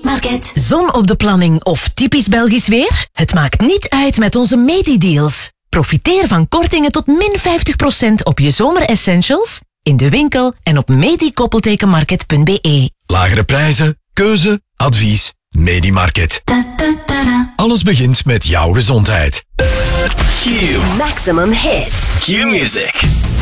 Medimarket. Zon op de planning of typisch Belgisch weer? Het maakt niet uit met onze Medi-deals. Profiteer van kortingen tot min 50% op je zomeressentials in de winkel en op medikoppeltekenmarket.be. Lagere prijzen, keuze, advies. Medimarket. Alles begint met jouw gezondheid. Q. Maximum hits. Q Music.